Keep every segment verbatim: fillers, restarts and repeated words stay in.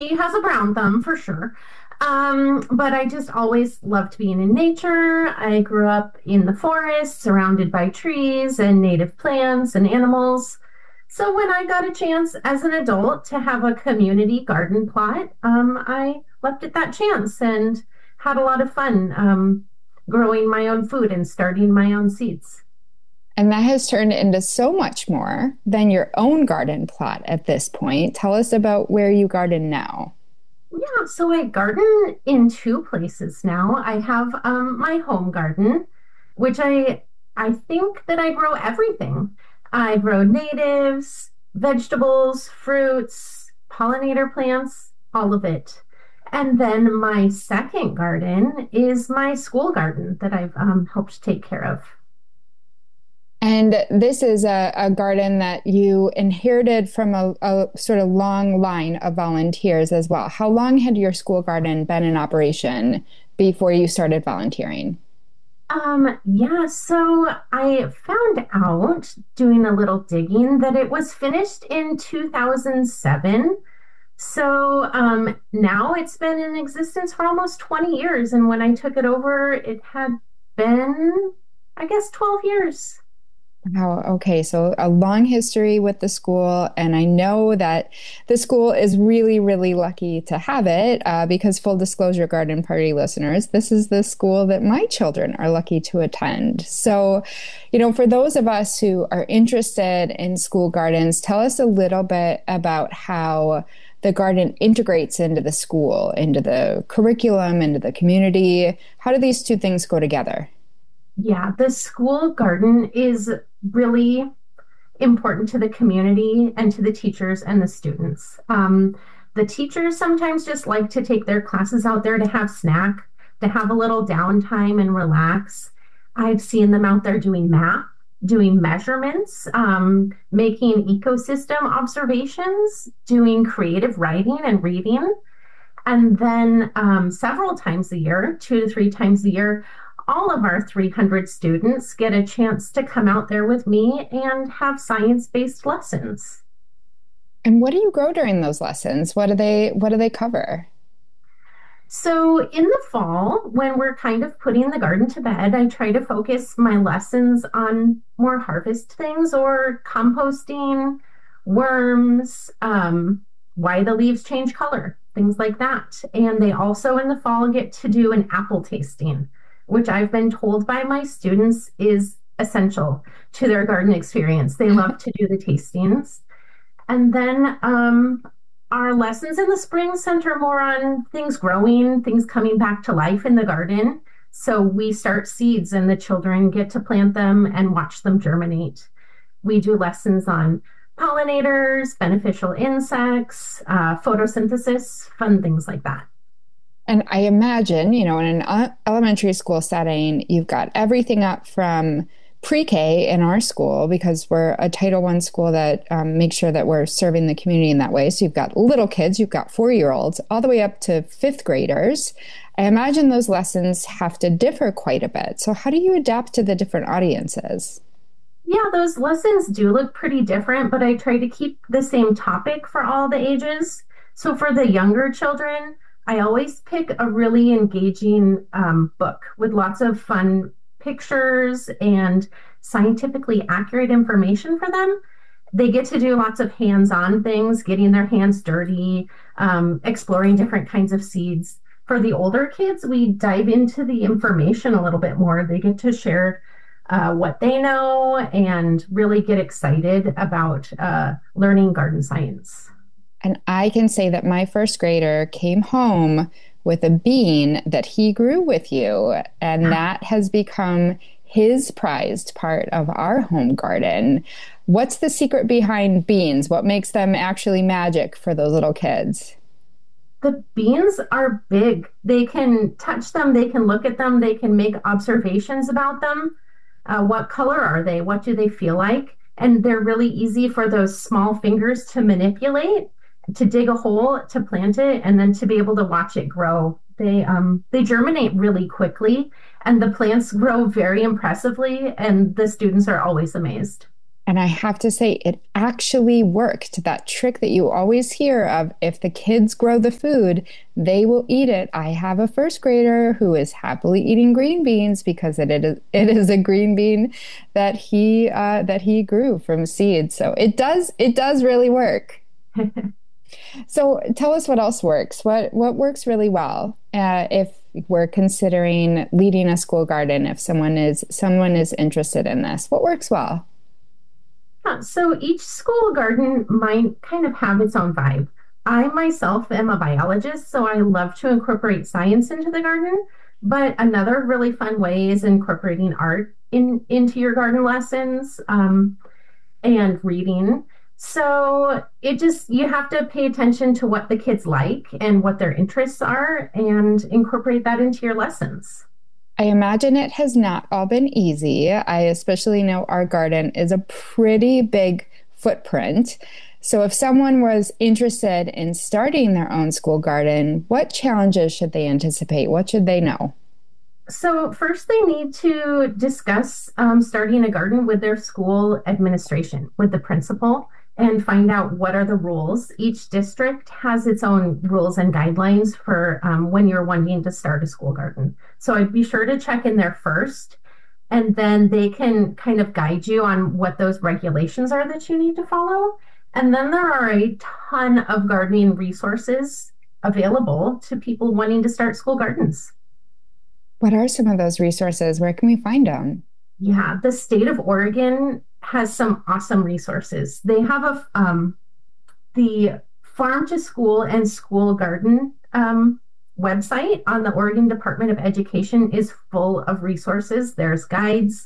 has a brown thumb for sure. Um, but I just always loved being in nature. I grew up in the forest, surrounded by trees and native plants and animals. So when I got a chance as an adult to have a community garden plot, um, I leapt at that chance and had a lot of fun um, growing my own food and starting my own seeds. And that has turned into so much more than your own garden plot at this point. Tell us about where you garden now. Yeah, so I garden in two places now. I have um, my home garden, which I I think that I grow everything. I grow natives, vegetables, fruits, pollinator plants, all of it. And then my second garden is my school garden that I've um, helped take care of. And this is a, a garden that you inherited from a, a sort of long line of volunteers as well. How long had your school garden been in operation before you started volunteering? Um, yeah, so I found out doing a little digging that it was finished in two thousand seven. So um, now it's been in existence for almost twenty years. And when I took it over, it had been, I guess, twelve years. Wow. Okay. So a long history with the school. And I know that the school is really, really lucky to have it uh, because, full disclosure, Garden Party listeners, this is the school that my children are lucky to attend. So, you know, for those of us who are interested in school gardens, tell us a little bit about how the garden integrates into the school, into the curriculum, into the community. How do these two things go together? Yeah, the school garden is really important to the community and to the teachers and the students. Um, the teachers sometimes just like to take their classes out there to have snack, to have a little downtime and relax. I've seen them out there doing math, doing measurements, um, making ecosystem observations, doing creative writing and reading. And then um, several times a year, two to three times a year, all of our three hundred students get a chance to come out there with me and have science-based lessons. And what do you grow during those lessons? What do they what do they cover? So in the fall, when we're kind of putting the garden to bed, I try to focus my lessons on more harvest things or composting, worms, um, why the leaves change color, things like that. And they also in the fall get to do an apple tasting, which I've been told by my students is essential to their garden experience. They love to do the tastings. And then um, our lessons in the spring center more on things growing, things coming back to life in the garden. So we start seeds and the children get to plant them and watch them germinate. We do lessons on pollinators, beneficial insects, uh, photosynthesis, fun things like that. And I imagine, you know, in an uh, elementary school setting, you've got everything up from pre-K in our school because we're a Title One school that um, makes sure that we're serving the community in that way. So you've got little kids, you've got four-year-olds, all the way up to fifth graders. I imagine those lessons have to differ quite a bit. So how do you adapt to the different audiences? Yeah, those lessons do look pretty different, but I try to keep the same topic for all the ages. So for the younger children, I always pick a really engaging um, book with lots of fun pictures and scientifically accurate information for them. They get to do lots of hands-on things, getting their hands dirty, um, exploring different kinds of seeds. For the older kids, we dive into the information a little bit more. They get to share uh, what they know and really get excited about uh, learning garden science. And I can say that my first grader came home with a bean that he grew with you, and that has become his prized part of our home garden. What's the secret behind beans? What makes them actually magic for those little kids? The beans are big. They can touch them, they can look at them, they can make observations about them. Uh, what color are they? What do they feel like? And they're really easy for those small fingers to manipulate, to dig a hole, to plant it, and then to be able to watch it grow. They um, they germinate really quickly, and the plants grow very impressively, and the students are always amazed. And I have to say, it actually worked. That trick that you always hear of if the kids grow the food, they will eat it. I have a first grader who is happily eating green beans because it is it is a green bean that he uh, that he grew from seed. So it does it does really work. So tell us what else works. What what works really well uh, if we're considering leading a school garden? If someone is someone is interested in this, what works well? Yeah, so each school garden might kind of have its own vibe. I myself am a biologist, so I love to incorporate science into the garden. But another really fun way is incorporating art in into your garden lessons um, and reading. So it just you have to pay attention to what the kids like and what their interests are, and incorporate that into your lessons. I imagine it has not all been easy. I especially know our garden is a pretty big footprint. So, if someone was interested in starting their own school garden, what challenges should they anticipate? What should they know? So first, they need to discuss um, starting a garden with their school administration, with the principal, and find out what are the rules. Each district has its own rules and guidelines for um, when you're wanting to start a school garden. So I'd be sure to check in there first, and then they can kind of guide you on what those regulations are that you need to follow. And then there are a ton of gardening resources available to people wanting to start school gardens. What are some of those resources? Where can we find them? Yeah, the state of Oregon has some awesome resources. They have a um, the Farm to School and School Garden um, website on the Oregon Department of Education is full of resources. There's guides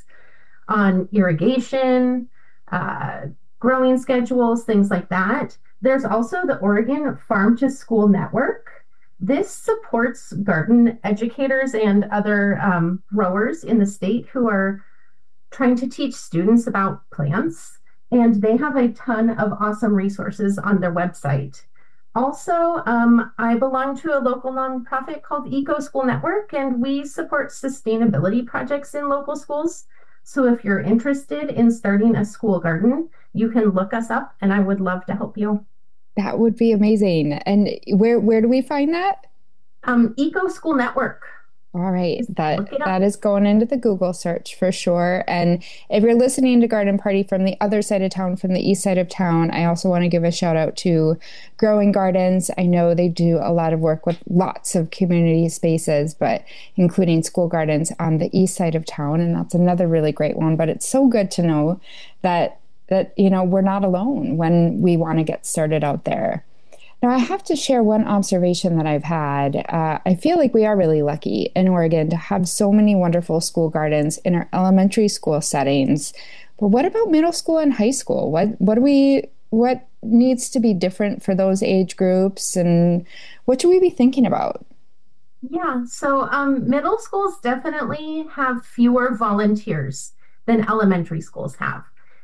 on irrigation, uh, growing schedules, things like that. There's also the Oregon Farm to School Network. This supports garden educators and other um, growers in the state who are trying to teach students about plants. And they have a ton of awesome resources on their website. Also, um, I belong to a local nonprofit called Eco School Network, and we support sustainability projects in local schools. So if you're interested in starting a school garden, you can look us up, and I would love to help you. That would be amazing. And where where do we find that? Um, Eco School Network. All right, Just that look it up. that is going into the Google search for sure. And if you're listening to Garden Party from the other side of town, from the east side of town, I also want to give a shout out to Growing Gardens. I know they do a lot of work with lots of community spaces, but including school gardens on the east side of town, and that's another really great one. But it's so good to know that that you know we're not alone when we want to get started out there. Now, I have to share one observation that I've had. Uh, I feel like we are really lucky in Oregon to have so many wonderful school gardens in our elementary school settings. But what about middle school and high school? What what do we what needs to be different for those age groups, and what should we be thinking about? Yeah, so um, middle schools definitely have fewer volunteers than elementary schools have.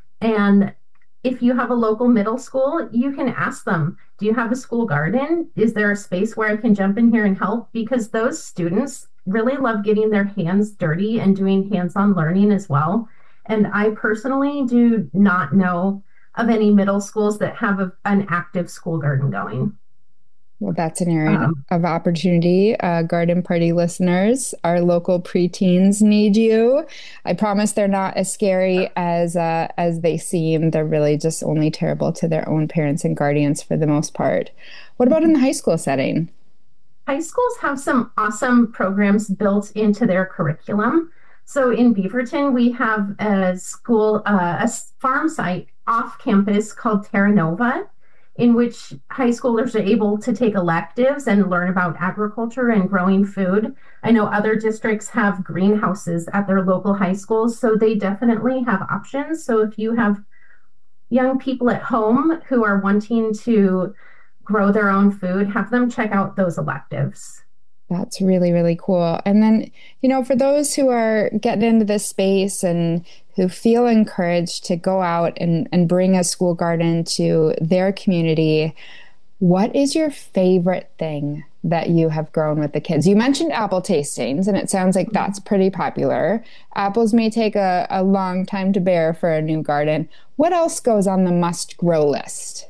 And if you have a local middle school, you can ask them, do you have a school garden? Is there a space where I can jump in here and help? Because those students really love getting their hands dirty and doing hands-on learning as well. And I personally do not know of any middle schools that have a, an active school garden going. Well, that's an area Um, of opportunity. Uh, Garden Party listeners, our local preteens need you. I promise they're not as scary as uh, as they seem. They're really just only terrible to their own parents and guardians for the most part. What about in the high school setting? High schools have some awesome programs built into their curriculum. So in Beaverton, we have a school, uh, a farm site off campus called Terra Nova, in which high schoolers are able to take electives and learn about agriculture and growing food. I know other districts have greenhouses at their local high schools, so they definitely have options. So if you have young people at home who are wanting to grow their own food, have them check out those electives. That's really, really cool. And then, you know, for those who are getting into this space and who feel encouraged to go out and, and bring a school garden to their community, What is your favorite thing that you have grown with the kids? You mentioned apple tastings, and it sounds like that's pretty popular. Apples may take a, a long time to bear for a new garden. What else goes on the must grow list?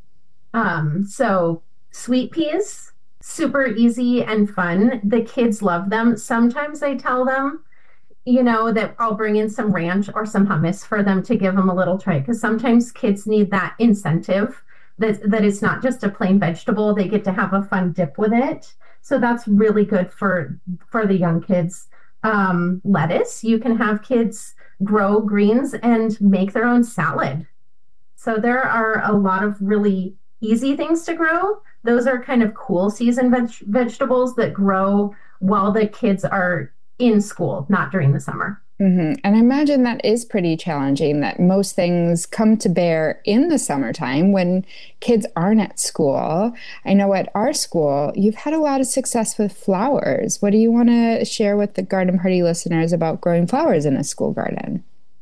Um, so sweet peas, super easy and fun. The kids love them. Sometimes I tell them, you know, that I'll bring in some ranch or some hummus for them to give them a little try because sometimes kids need that incentive that that it's not just a plain vegetable. They get to have a fun dip with it. So that's really good for for the young kids. Um, lettuce, you can have kids grow greens and make their own salad. So there are a lot of really easy things to grow. Those are kind of cool season veg- vegetables that grow while the kids are in school, not during the summer. hmm And I imagine that is pretty challenging that most things come to bear in the summertime when kids aren't at school. I know at our school, you've had a lot of success with flowers. What do you want to share with the Garden Party listeners about growing flowers in a school garden?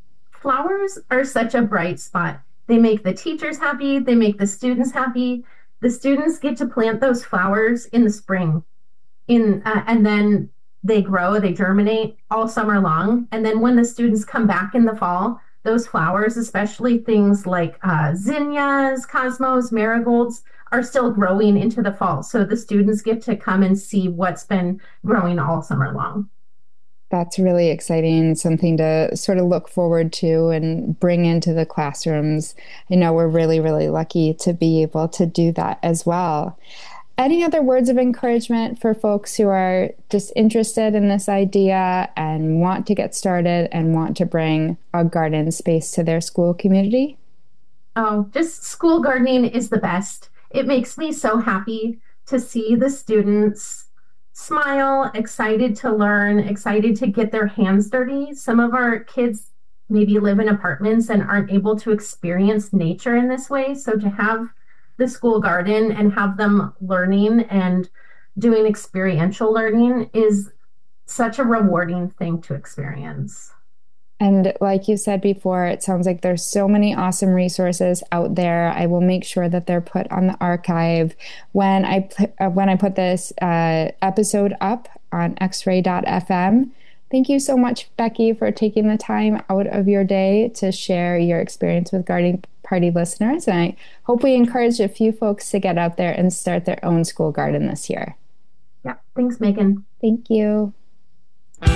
Flowers are such a bright spot. They make the teachers happy, they make the students happy. The students get to plant those flowers in the spring in uh, and then they grow, they germinate all summer long. And then when the students come back in the fall, those flowers, especially things like uh, zinnias, cosmos, marigolds, are still growing into the fall. So the students get to come and see what's been growing all summer long. That's really exciting, something to sort of look forward to and bring into the classrooms. I know we're really, really lucky to be able to do that as well. Any other words of encouragement for folks who are just interested in this idea and want to get started and want to bring a garden space to their school community? Oh, just school gardening is the best. It makes me so happy to see the students smile, excited to learn, excited to get their hands dirty. Some of our kids maybe live in apartments and aren't able to experience nature in this way. So to have the school garden and have them learning and doing experiential learning is such a rewarding thing to experience. And like you said before, it sounds like there's so many awesome resources out there. I will make sure that they're put on the archive when I put, uh, when I put this uh, episode up on x ray dot f m. Thank you so much, Becky, for taking the time out of your day to share your experience with Garden Party listeners. And I hope we encourage a few folks to get out there and start their own school garden this year. Yeah, thanks, Megan. Thank you.